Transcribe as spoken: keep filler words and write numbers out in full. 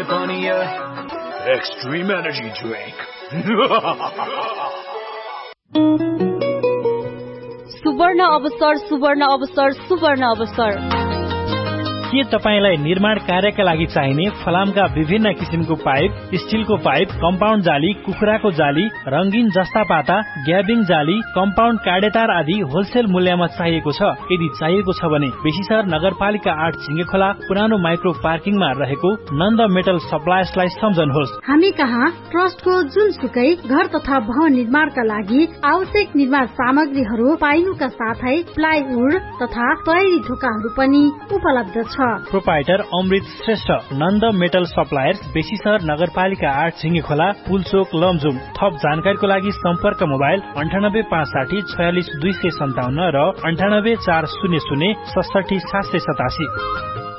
पनि extreme energy drink. सुवर्ण अवसर सुवर्ण अवसर सुवर्ण अवसर। के तपाईलाई निर्माण कार्यका लागि चाहिने फलामका विभिन्न किसिमको पाइप, स्टिलको पाइप, कम्पाउन्ड जाली, कुखुराको जाली, रंगीन जस्ता पाता, ग्याबिङ जाली, कम्पाउन्ड काडेतार आदि होलसेल मूल्यमा चाहिएको छ? यदि चाहिएको छ भने बेसीसर नगरपालिका आठ झिंगेखोला पुरानो माइक्रो पार्किङमा रहेको नन्द मेटल सप्लायर्सलाई सम्झनुहोस्। हामी कहाँ ट्रस्टको जुनसुकै घर तथा भवन निर्माणका लागि आवश्यक निर्माण सामग्रीहरू पाइनुका साथै प्लाइवुड तथा तयारी ढोकाहरू पनि उपलब्ध छ। प्रोपाइटर अमृत श्रेष्ठ, नन्द मेटल सप्लायर्स, बेसीसर नगरपालिका आठ झिंगेखोला, पुलचोक, लमजुङ। थप जानकारीको लागि सम्पर्क मोबाइल अन्ठानब्बे पाँच साठी छयालिस दुई सय सन्ताउन्न र अन्ठानब्बे चार शून्य शून्य सडसठी सात सय सतासी।